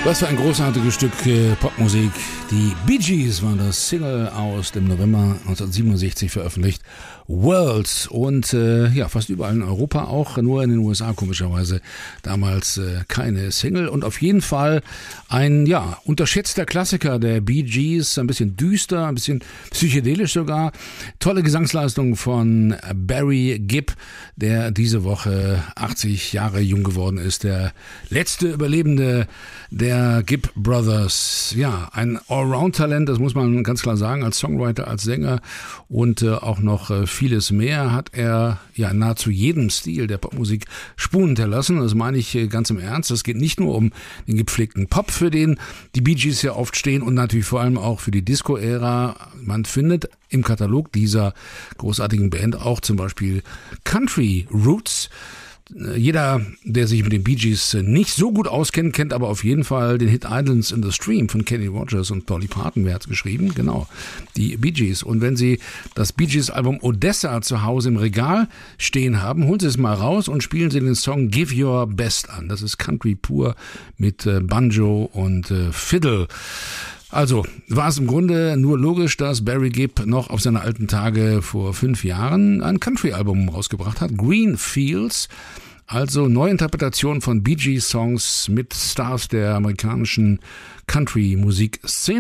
Was für ein großartiges Stück Popmusik. Die Bee Gees waren das, Single aus dem November 1967 veröffentlicht. Worlds und fast überall in Europa auch, nur in den USA komischerweise damals keine Single und auf jeden Fall ein unterschätzter Klassiker der Bee Gees, ein bisschen düster, ein bisschen psychedelisch sogar. Tolle Gesangsleistung von Barry Gibb, der diese Woche 80 Jahre jung geworden ist, der letzte Überlebende der Gibb Brothers. Ja, ein Allround-Talent, das muss man ganz klar sagen, als Songwriter, als Sänger und auch noch vieles mehr hat er in nahezu jedem Stil der Popmusik Spuren hinterlassen. Das meine ich ganz im Ernst. Es geht nicht nur um den gepflegten Pop, für den die Bee Gees ja oft stehen und natürlich vor allem auch für die Disco-Ära. Man findet im Katalog dieser großartigen Band auch zum Beispiel Country Roots. Jeder, der sich mit den Bee Gees nicht so gut auskennt, kennt aber auf jeden Fall den Hit Islands in the Stream von Kenny Rogers und Dolly Parton. Wer hat's geschrieben? Genau, die Bee Gees. Und wenn Sie das Bee Gees Album Odessa zu Hause im Regal stehen haben, holen Sie es mal raus und spielen Sie den Song Give Your Best an. Das ist Country pur mit Banjo und Fiddle. Also war es im Grunde nur logisch, dass Barry Gibb noch auf seine alten Tage vor 5 Jahren ein Country-Album rausgebracht hat, Green Fields, also Neuinterpretation von Bee Gees Songs mit Stars der amerikanischen Country-Musikszene.